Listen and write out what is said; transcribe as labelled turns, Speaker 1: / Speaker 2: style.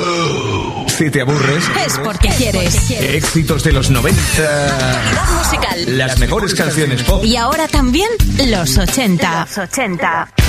Speaker 1: Si te aburres,
Speaker 2: es porque quieres.
Speaker 1: Éxitos de los 90.
Speaker 2: Actualidad musical.
Speaker 1: Las mejores canciones pop.
Speaker 2: Y ahora también los 80.